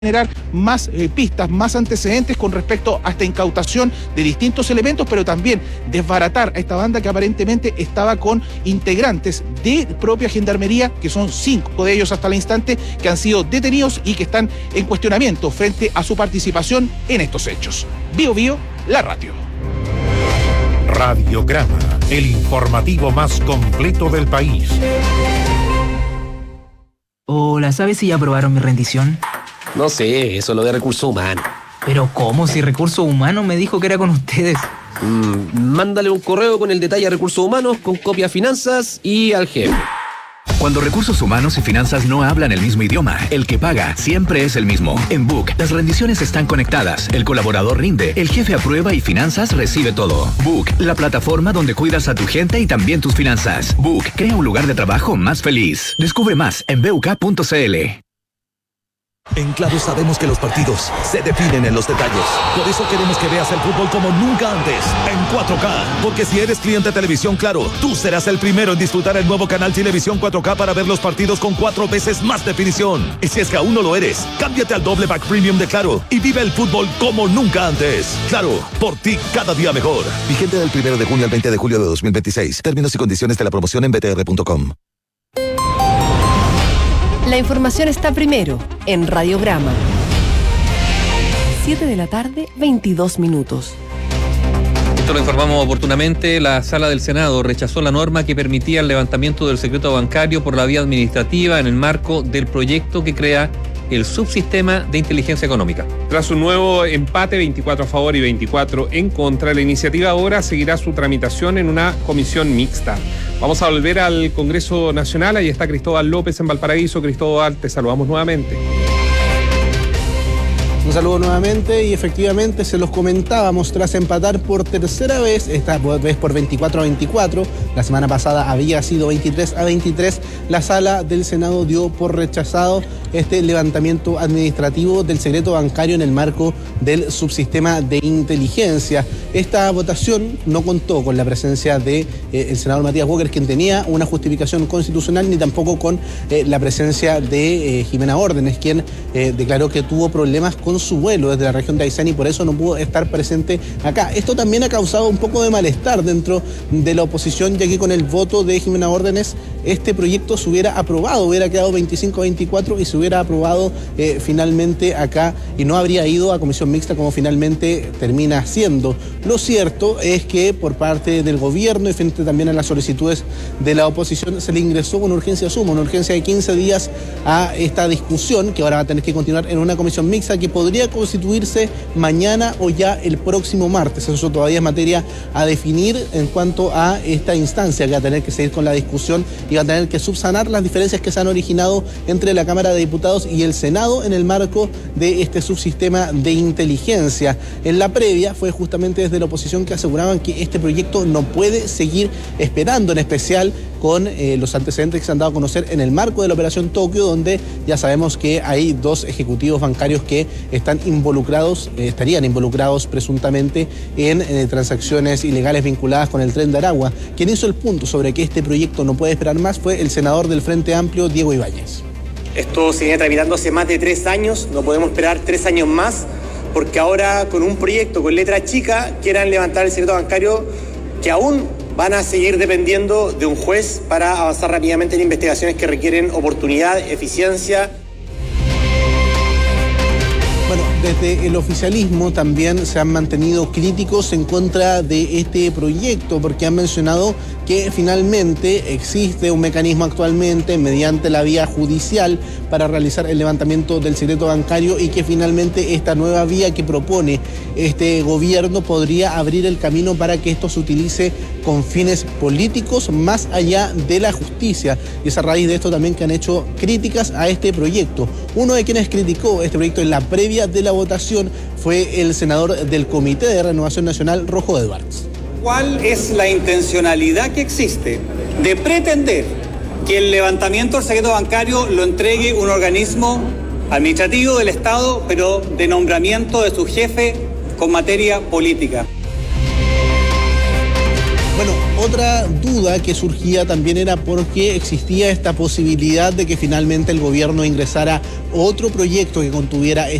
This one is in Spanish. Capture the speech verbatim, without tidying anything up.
generar más eh, pistas, más antecedentes con respecto a esta incautación de distintos elementos, pero también desbaratar a esta banda que aparentemente estaba con integrantes de propia gendarmería, que son cinco de ellos hasta el instante, que han sido detenidos y que están en cuestionamiento frente a su participación en estos hechos. Bio Bio, la radio. Radiograma, el informativo más completo del país. Hola, ¿sabes si ya aprobaron mi rendición? No sé, eso lo de recursos humanos. Pero ¿cómo? Si Recursos Humanos me dijo que era con ustedes. Mm, mándale un correo con el detalle a Recursos Humanos, con copia a Finanzas y al jefe. Cuando Recursos Humanos y Finanzas no hablan el mismo idioma, el que paga siempre es el mismo. En Book, las rendiciones están conectadas, el colaborador rinde, el jefe aprueba y Finanzas recibe todo. Book, la plataforma donde cuidas a tu gente y también tus finanzas. Book, crea un lugar de trabajo más feliz. Descubre más en b u k punto c l. En Claro sabemos que los partidos se definen en los detalles. Por eso queremos que veas el fútbol como nunca antes, en cuatro K. Porque si eres cliente de Televisión Claro, tú serás el primero en disfrutar el nuevo canal Televisión cuatro K para ver los partidos con cuatro veces más definición. Y si es que aún no lo eres, cámbiate al doble pack premium de Claro y vive el fútbol como nunca antes. Claro, por ti cada día mejor. Vigente del primero de junio al veinte de julio de dos mil veintiséis. Términos y condiciones de la promoción en b t r punto com. La información está primero en Radiograma. siete de la tarde, veintidós minutos. Esto lo informamos oportunamente. La Sala del Senado rechazó la norma que permitía el levantamiento del secreto bancario por la vía administrativa en el marco del proyecto que crea el subsistema de inteligencia económica. Tras un nuevo empate, veinticuatro a favor y veinticuatro en contra, la iniciativa ahora seguirá su tramitación en una comisión mixta. Vamos a volver al Congreso Nacional. Ahí está Cristóbal López en Valparaíso. Cristóbal, te saludamos nuevamente. Un saludo nuevamente y efectivamente se los comentábamos, tras empatar por tercera vez, esta vez por veinticuatro a veinticuatro, la semana pasada había sido veintitrés a veintitrés, la Sala del Senado dio por rechazado este levantamiento administrativo del secreto bancario en el marco del subsistema de inteligencia. Esta votación no contó con la presencia del de, eh, senador Matías Walker, quien tenía una justificación constitucional, ni tampoco con eh, la presencia de eh, Jimena Órdenes, quien eh, declaró que tuvo problemas con su vuelo desde la región de Aysén y por eso no pudo estar presente acá. Esto también ha causado un poco de malestar dentro de la oposición, ya que con el voto de Jimena Órdenes este proyecto se hubiera aprobado, hubiera quedado veinticinco a veinticuatro y se hubiera aprobado eh, finalmente acá y no habría ido a comisión mixta como finalmente termina siendo. Lo cierto es que por parte del gobierno y frente también a las solicitudes de la oposición se le ingresó una urgencia suma, una urgencia de quince días a esta discusión que ahora va a tener que continuar en una comisión mixta que podría constituirse mañana o ya el próximo martes. Eso todavía es materia a definir en cuanto a esta instancia que va a tener que seguir con la discusión y va a tener que subsanar las diferencias que se han originado entre la Cámara de Diputados y el Senado en el marco de este subsistema de inteligencia. En la previa fue justamente desde la oposición que aseguraban que este proyecto no puede seguir esperando, en especial con eh, los antecedentes que se han dado a conocer en el marco de la Operación Tokio, donde ya sabemos que hay dos ejecutivos bancarios que están involucrados, eh, estarían involucrados presuntamente en eh, transacciones ilegales vinculadas con el Tren de Aragua. Quien hizo el punto sobre que este proyecto no puede esperar más fue el senador del Frente Amplio, Diego Ibáñez. Esto se viene tramitando hace más de tres años, no podemos esperar tres años más, porque ahora con un proyecto con letra chica quieran levantar el secreto bancario que aún van a seguir dependiendo de un juez para avanzar rápidamente en investigaciones que requieren oportunidad, eficiencia. Bueno, desde el oficialismo también se han mantenido críticos en contra de este proyecto porque han mencionado que finalmente existe un mecanismo actualmente mediante la vía judicial para realizar el levantamiento del secreto bancario y que finalmente esta nueva vía que propone este gobierno podría abrir el camino para que esto se utilice con fines políticos más allá de la justicia. Y es a raíz de esto también que han hecho críticas a este proyecto. Uno de quienes criticó este proyecto en la previa de la votación fue el senador del Comité de Renovación Nacional, Rojo Edwards. ¿Cuál es la intencionalidad que existe de pretender que el levantamiento del secreto bancario lo entregue un organismo administrativo del Estado, pero de nombramiento de su jefe con materia política? Bueno, otra duda que surgía también era porque existía esta posibilidad de que finalmente el gobierno ingresara otro proyecto que contuviera